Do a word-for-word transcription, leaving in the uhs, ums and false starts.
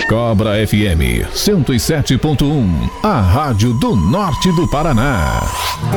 Cobra F M cento e sete ponto um, a rádio do norte do Paraná.